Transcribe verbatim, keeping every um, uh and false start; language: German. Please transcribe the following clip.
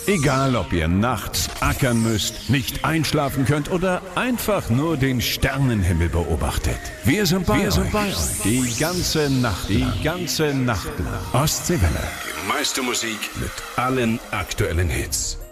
Egal, ob ihr nachts ackern müsst, nicht einschlafen könnt oder einfach nur den Sternenhimmel beobachtet. Wir sind bei, Wir sind bei euch. Die ganze Nacht Die ganze Nacht lang. Ostseewelle. Die meiste Musik mit allen aktuellen Hits.